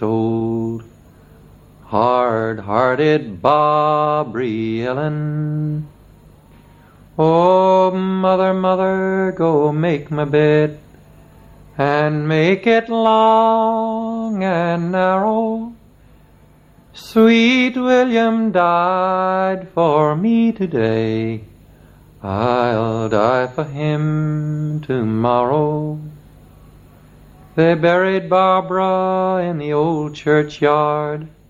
old. Hard-hearted Bobby Ellen. Oh, mother, mother, go make my bed, and make it long and narrow. Sweet William died for me today, I'll die for him tomorrow. They buried Barbara in the old churchyard,